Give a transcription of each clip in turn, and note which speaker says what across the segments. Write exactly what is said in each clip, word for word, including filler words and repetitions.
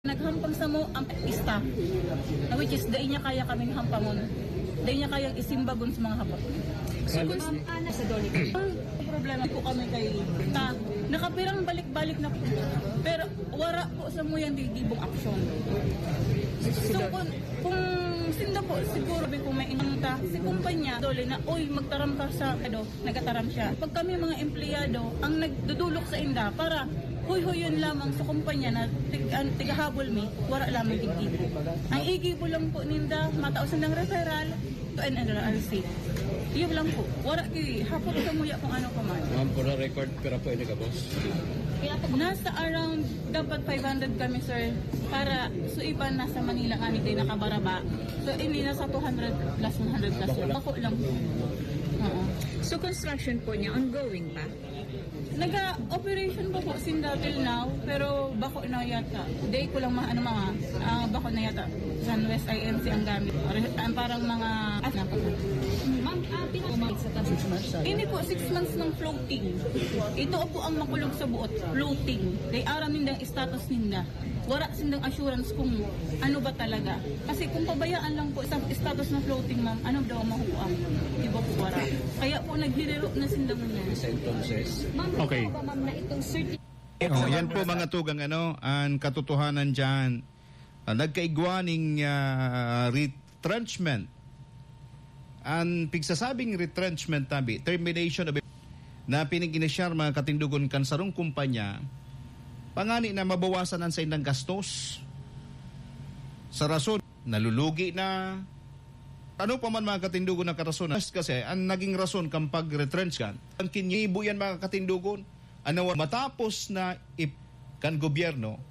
Speaker 1: Naghampang sa mo ang ista, na which is dahil niya kaya kaming hampamon. Dahil niya kayang isimbagon sa mga hapot.
Speaker 2: So, kung ana sa doli
Speaker 1: ang problema po kami kay ta, nakapirang balik-balik na po. Pero wara po sa mo yan digibong aksyon. So kung, kung sinda po, siguro kung may inanta si kumpanya, dole na, oy, magtaram ka sa, ano, nagataram siya. Pag kami mga empleyado, ang nagdudulok sa inda, para huy-huy yun lamang sa kumpanya na tig, an, tigahabol mi, wala lamang igibo. Ang igibo lang po ninda, matausan ng referral to N L R C. Yun lang po. Wala ki, hapot sa muya kung ano pa man.
Speaker 3: Ma'am, pura record, pero po ini ka, boss.
Speaker 1: Nasa around, dapat five hundred kami, sir. Para, so iba nasa Manila kami din nakabaraba. So, ini nasa two hundred plus, one hundred plus. Bako lang po. Oo.
Speaker 2: So, construction po niya, ongoing pa?
Speaker 1: Naga-operation pa po sinda till now, pero bako na yata. Day ko lang mga, ano mga, uh, bako na yata. Sunwest I N C ang gamit. Ang parang mga, ah, na po.
Speaker 2: Ma'am, ah, pinag-umag sa taas.
Speaker 1: Ini po, six months ng floating. Ito po ang makulog sa buot. Floating. Kaya aram nindang status ninda. Wala sindang assurance kung ano ba talaga. Kasi kung pabayaan lang po sa status ng floating, ma'am, ano daw makuha? Iba po wala. Kaya po naghiriro na sindang niya.
Speaker 2: Ma'am,
Speaker 4: Okay.
Speaker 2: ba ma'am na itong certificate?
Speaker 4: Oh, yan po mga tugang ano, ang katotohanan dyan. Uh, nagkaigwaning uh, retrenchment. Ang pigsasabing retrenchment tabi, termination of na piniginasyar mga katindugon kansarong kumpanya, pangani na mabawasan ang sa indang gastos. Sa rason, nalulugi na. Ano pa man mga katindugon na karason? Kasi ang naging rason kang pag-retrench kan, ang kinyibo yan mga katindugon, ano, matapos na ip kan gobyerno,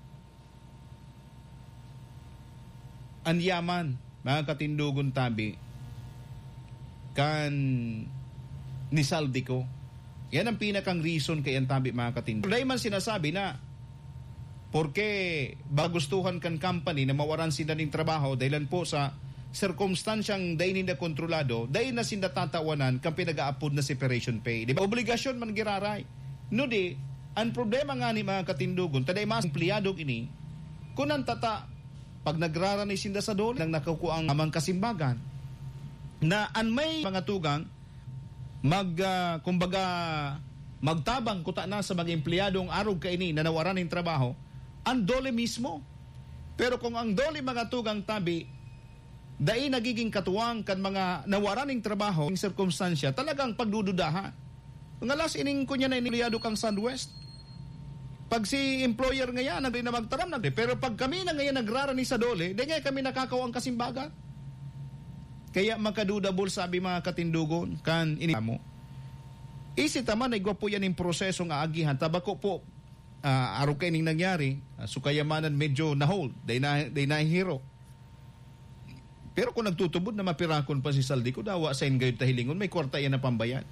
Speaker 4: ang yaman mga katindugon tabi, kan nisaldi ko. Yan ang pinakang reason kay ang tabi mga katindugon. Dahil man sinasabi na, porque bagustuhan kan company na mawaran sila ng trabaho dahilan po sa circumstansyang dahin na kontrolado, dahin na sinda tatawanan kang pinag-aapod na separation pay. Di ba? Obligasyon man giraray. No di, ang problema nga ni mga katindugon, taday mas empleyado ini, kung ang tata, pag nagrarani sinda sa dole, nang nakukuang amang kasimbagan, na an may mga tugang, mag, uh, kumbaga, magtabang kuta na sa mga empleyadong arog ka ini na nawaran ng trabaho, ang dole mismo. Pero kung ang dole mga tugang tabi, dahil nagiging katuwang kan mga nawaran ng trabaho ng sirkumstansya, talagang pagdududahan. Ang alas ining kunya na iniliyado kang Sunwest. Pag si employer ngayon, nagdi na magtaram na. Pero pag kami na ngayon nagrarani sa dole, di nga kami nakakawang kasimbagan. Kaya makadudabol sabi mga katindugon, kan inimo. Isi taman ay gwapo yan yung prosesong aagihan. Tabako po, uh, araw kayo ning nangyari, uh, sukayamanan medyo na-hold, day na, day na hero. Pero kung nagtutubod na mapirakon pa si Saldi ko, dawa sa ingayod tahilingon, may kwarta yan na pambayad.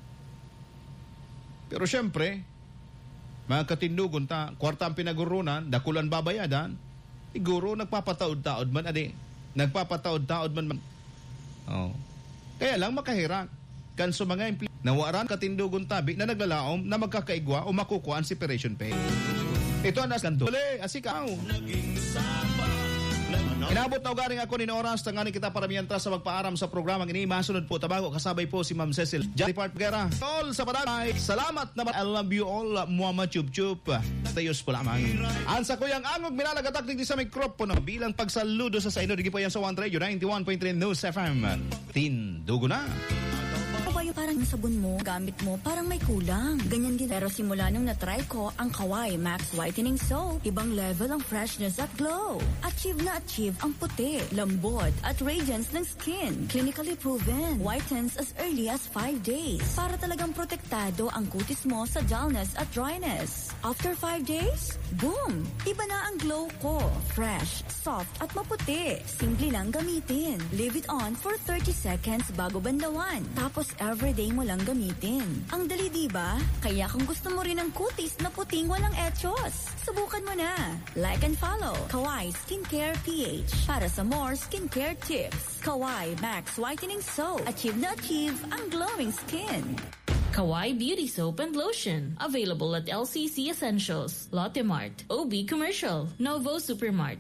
Speaker 4: Pero syempre, mga katindugon ta, kwarta ang pinagurunan, dakulan babayadan, siguro nagpapataod-taod man, adi, nagpapataod-taod man. man. Oh. Kaya lang makahirak, kan sa mga impl- nawaran katindugon tabi na naglalaom na magkakaigwa o makukuha ang separation pay. Ito ang naskanto. Dali, asikaw. Naging sapa. Inabot na ugaring ako ni oras tangani kita para miyantra sa magpaaram sa programang ini. Masunod po tabago kasabay po si Ma'am Cecil Jari Part Guerra. All sa padagay. Salamat naman. I love you all. Muhammad Chup Chup. Tayos po lamang. Ansa ko yung angog minalagatak din sa mikropono bilang pagsaludo sa sa ino. Digi po yan sa One Radio ninety-one point three News F M. Tindugo na.
Speaker 5: Parang yung sabon mo, gamit mo, parang may kulang. Ganyan din. Pero simula nung na-try ko ang Kawai Max Whitening Soap, ibang level ang freshness at glow. Achieve na achieve ang puti, lambot, at radiance ng skin. Clinically proven. Whitens as early as five days. Para talagang protektado ang kutis mo sa dullness at dryness. After five days, boom! Iba na ang glow ko. Fresh, soft, at maputi. Simple lang gamitin. Leave it on for thirty seconds bago bandawan. Tapos everyday mo lang gamitin. Ang dali, diba? Kaya kung gusto mo rin ng kutis na puting walang etchos, subukan mo na. Like and follow Kawai Skincare P H para sa more skincare tips. Kawai Max Whitening Soap. Achieve na achieve ang glowing skin.
Speaker 6: Kawai Beauty Soap and Lotion. Available at L C C Essentials, Lotte Mart, O B Commercial, Novo Supermart,